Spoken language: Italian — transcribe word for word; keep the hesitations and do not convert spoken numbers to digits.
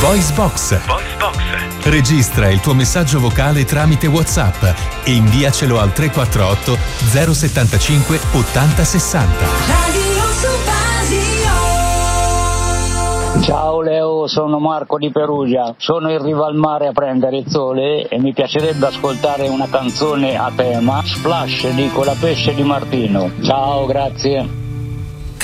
VoiceBox. VoiceBox. Registra il tuo messaggio vocale tramite WhatsApp e inviacelo al tre quattro otto zero settantacinque ottanta sessanta. Radio Subasio. Ciao Leo, sono Marco di Perugia. Sono in riva al mare a prendere il sole e mi piacerebbe ascoltare una canzone a tema, Splash di Colapesce di Martino. Ciao, grazie.